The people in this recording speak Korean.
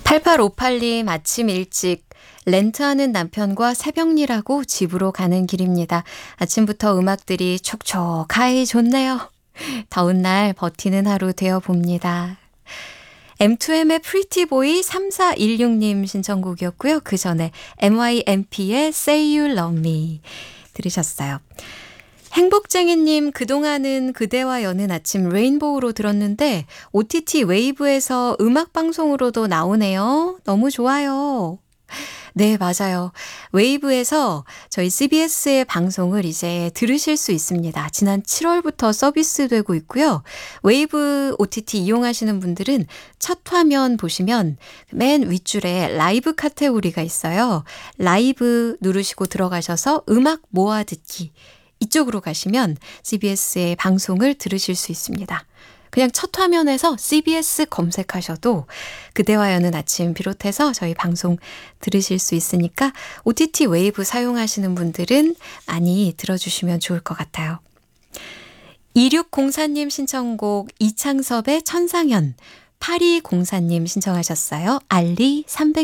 8858님 아침 일찍 렌트하는 남편과 새벽일하고 집으로 가는 길입니다. 아침부터 음악들이 촉촉하이 좋네요. 더운 날 버티는 하루 되어봅니다. M2M의 프리티보이 3416님 신청곡이었고요. 그 전에 MYMP의 Say You Love Me 들으셨어요. 행복쟁이님, 그동안은 그대와 여는 아침 레인보우로 들었는데 OTT 웨이브에서 음악방송으로도 나오네요. 너무 좋아요. 네, 맞아요. 웨이브에서 저희 CBS의 방송을 이제 들으실 수 있습니다. 지난 7월부터 서비스되고 있고요. 웨이브 OTT 이용하시는 분들은 첫 화면 보시면 맨 윗줄에 라이브 카테고리가 있어요. 라이브 누르시고 들어가셔서 음악 모아 듣기. 이쪽으로 가시면 CBS의 방송을 들으실 수 있습니다. 그냥 첫 화면에서 CBS 검색하셔도 그대와 여는 아침 비롯해서 저희 방송 들으실 수 있으니까 OTT 웨이브 사용하시는 분들은 많이 들어주시면 좋을 것 같아요. 2604님 신청곡 이창섭의 천상현, 8204님 신청하셨어요. 알리 300